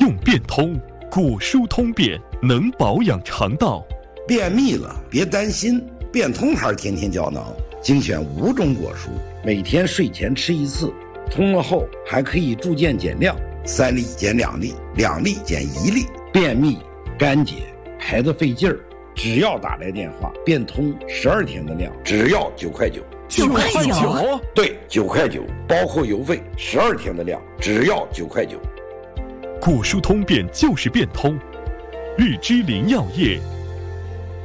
用变通，果蔬通便能保养肠道。 便秘了别担心，变通牌天天胶囊精选5种果蔬，每天睡前吃1次，通了后还可以逐渐减量，3粒减2粒，2粒减1粒。便秘、干结、排得费劲儿，只要打来电话，变通12天的量，只要9块9。 9块9？ 对，9块9，包括邮费，12天的量，只要9块9。 果蔬通便就是变通，日之林药业